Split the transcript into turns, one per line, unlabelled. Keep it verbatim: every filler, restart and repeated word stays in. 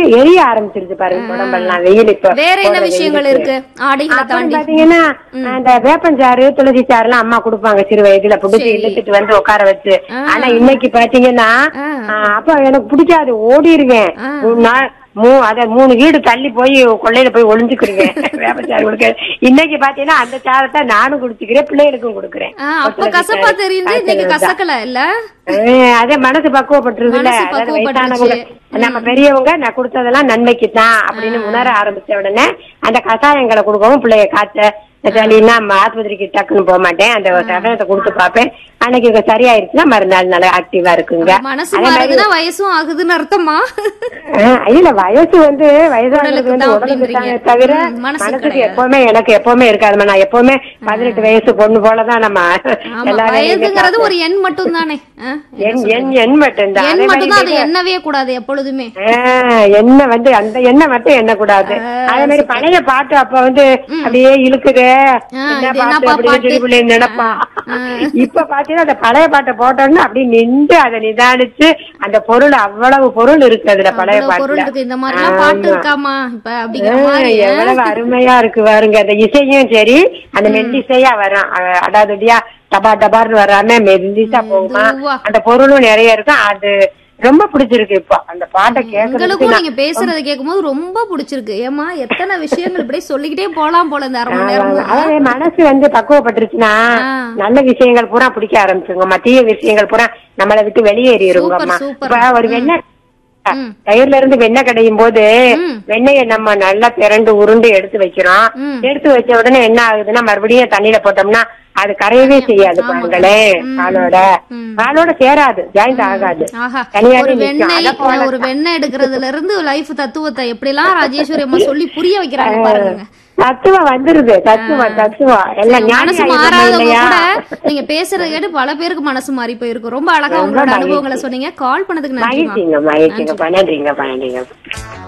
எரிய ஆரம்பிச்சிருச்சு பாருங்க உடம்பெல்லாம் வெயில். இப்ப
வேற என்ன விஷயங்கள் இருக்கு ஆடைகளை தாண்டி
பாத்தீங்கன்னா அந்த வேப்பஞ்சாறு துளசி சாறு எல்லாம் அம்மா குடுப்பாங்க சிறு வயதுல புடிச்சு இழுத்துட்டு வந்து உட்கார வச்சு. ஆனா இன்னைக்கு பாத்தீங்கன்னா அப்ப எனக்கு பிடிக்காது, ஓடிடுவேன். மூ அத மூணு வீடு தள்ளி போய் கொள்ளையில போய் ஒளிஞ்சுக்கிறேன் வேப்பச்சாறு கொடுக்க. இன்னைக்கு பாத்தீங்கன்னா அந்த சாரத்தை நானும் குடிச்சுக்கிறேன், பிள்ளைகளுக்கும் கொடுக்குறேன். அதே மனசு பக்குவப்பட்டுருதுல. அதாவது வயசானவங்க நம்ம பெரியவங்க நான் கொடுத்ததெல்லாம் நன்மைக்குதான் அப்படின்னு உணர ஆரம்பிச்ச உடனே அந்த கஷாயங்களை கொடுக்கவும் பிள்ளைய காய்ச்ச சளின்னா ஆஸ்பத்திரிக்கு டக்குன்னு போக மாட்டேன், அந்த கஷாயத்தை கொடுத்து பாப்பேன். அன்னைக்கு சரியாயிருச்சுன்னா மறுநாள் நல்லா ஆக்டிவா இருக்குங்க.
வயசும் ஆகுதுன்னு அர்த்தமா?
இல்ல வயசு வந்து வயசானதுக்கு வந்து உடலுக்கு தானே தவிர மனசுக்கு எப்பவுமே எனக்கு எப்பவுமே இருக்காது. நான் எப்பவுமே பதினெட்டு வயசு பொண்ணு போலதான் நம்ம
எல்லாரும் ஒரு எண் மட்டும் தானே,
எண் மட்டும் தான்.
எண்ணவே கூடாது எப்பொழுதுமே.
எண்ணெய் வந்து அந்த எண்ணெய் மட்டும் எண்ண கூடாது. அதே மாதிரி பழைய பாட்டு அப்ப வந்து அப்படியே இழுக்குது நினைப்பா. இப்ப பாத்தீங்கன்னா அந்த பழைய பாட்டை போட்டோம்னா அப்படி நின்று அதை நிதானிச்சு அந்த பொருள் அவ்வளவு பொருள் இருக்கு அதுல பழைய பாட்டுல. எவ்வளவு அருமையா இருக்கு பாருங்க. அந்த இசையும் சரி அந்த மெல்லிசையா வரும், அதாவது டபா டபார்னு வராம மெல்லிசா போகுமா, அந்த பொருளும் நிறைய இருக்கும். அது ரொம்ப பிடிச்சிருக்கு. இப்போ அந்த பாட்டை கேட்கறதுக்கு
நீங்க பேசுறத கேட்கும்போது ரொம்ப பிடிச்சிருக்கு. ஏமா எத்தனை விஷயங்கள் இப்படி சொல்லிக்கிட்டே போலாம் போல இந்த அரை மணி நேரம்.
அதாவது மனசு வந்து பக்குவப்பட்டுருச்சுன்னா நல்ல விஷயங்கள் பூரா பிடிக்க ஆரம்பிச்சுங்கம்மா, தீய விஷயங்கள் பூரா நம்மளை விட்டு வெளியேறிடுங்கம்மா. இப்ப ஒரு வெண்ணெய் தயிர்ல இருந்து வெண்ணெய் கிடையும் போது வெண்ணெய நம்ம நல்லா திரண்டு உருண்டு எடுத்து வைக்கிறோம். எடுத்து வச்ச உடனே என்ன ஆகுதுன்னா மறுபடியும் தண்ணியில போட்டோம்னா அது கரையவே செய்யாது. பாருங்களேன், பாலோட பாலோட சேராது, ஜாயிண்ட் ஆகாது.
ஒரு வெண்ணெய் எடுக்கிறதுல இருந்து லைஃப் தத்துவத்தை எப்படி எல்லாம் ராஜேஸ்வரி அம்மா சொல்லி புரிய வைக்கிறாங்க பாருங்க.
தத்துவம் வந்துருது, தத்துவம் தத்துவம் எல்லாம்
மனசு மாறாதவங்க கூட நீங்க பேசுறத கேட்டு பல பேருக்கு மனசு மாறி போயிருக்கும். ரொம்ப அழகா உங்களோட அனுபவங்களை சொன்னீங்க. கால் பண்ணதுக்கு நன்றி.
மகிழ்ச்சிங்க மகிழ்ச்சிங்க. நன்றிங்க நன்றிங்க.